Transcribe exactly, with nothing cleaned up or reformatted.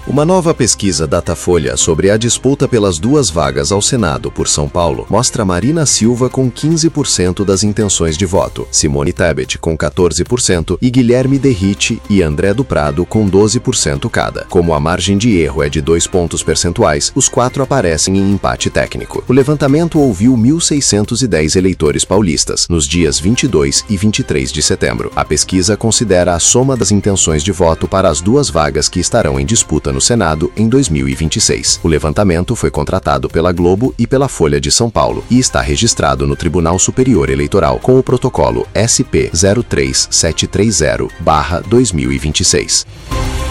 Uma nova pesquisa Datafolha sobre a disputa pelas duas vagas ao Senado por São Paulo mostra Marina Silva com quinze por cento das intenções de voto, Simone Tebet com quatorze por cento e Guilherme Derrite e André do Prado com doze por cento cada. Como a margem de erro é de dois pontos percentuais, os quatro aparecem em empate técnico. O levantamento ouviu mil seiscentos e dez eleitores paulistas, nos dias vinte e dois e vinte e três de setembro. A pesquisa considera a soma das intenções de voto para as duas vagas que estarão em disputa no Senado em dois mil e vinte e seis. O levantamento foi contratado pela Globo e pela Folha de São Paulo e está registrado no Tribunal Superior Eleitoral com o protocolo S P zero três sete três zero barra dois mil e vinte e seis.